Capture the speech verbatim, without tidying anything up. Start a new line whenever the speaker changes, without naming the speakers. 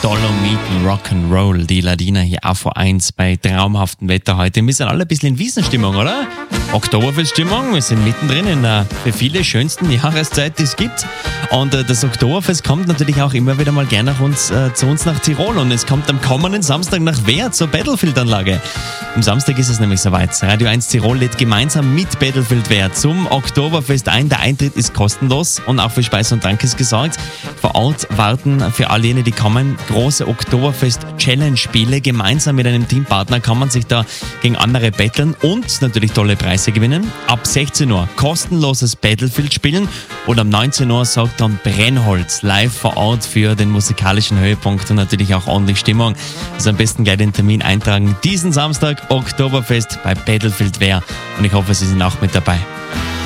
Dolomiten Rock'n'Roll, die Ladina hier A V eins bei traumhaftem Wetter heute. Wir sind alle ein bisschen in Wiesenstimmung, oder? Oktoberfeststimmung, wir sind mittendrin in der für viele schönsten Jahreszeit, die es gibt. Und äh, das Oktoberfest kommt natürlich auch immer wieder mal gerne nach uns, äh, zu uns nach Tirol. Und es kommt am kommenden Samstag nach Wehr zur Battlefield-Anlage. Am Samstag ist es nämlich soweit. Radio eins Tirol lädt gemeinsam mit Battlefield Wehr zum Oktoberfest ein. Der Eintritt ist kostenlos und auch für Speise und Trank ist gesorgt. Vor Ort warten für all jene, die kommen, große Oktoberfest-Challenge-Spiele. Gemeinsam mit einem Teampartner kann man sich da gegen andere betteln und natürlich tolle Preise gewinnen. Ab sechzehn Uhr kostenloses Battlefield spielen und um neunzehn Uhr sorgt dann Brennholz live vor Ort für den musikalischen Höhepunkt und natürlich auch ordentlich Stimmung. Also am besten gleich den Termin eintragen. Diesen Samstag Oktoberfest bei Battlefield Wehr und ich hoffe, Sie sind auch mit dabei.